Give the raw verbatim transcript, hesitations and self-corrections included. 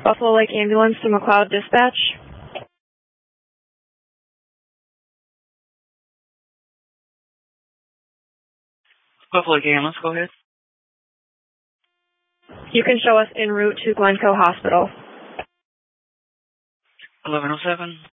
Buffalo Lake Ambulance to McLeod Dispatch. Buffalo Lake Ambulance, go ahead. You can show us en route to Glencoe Hospital. eleven oh seven.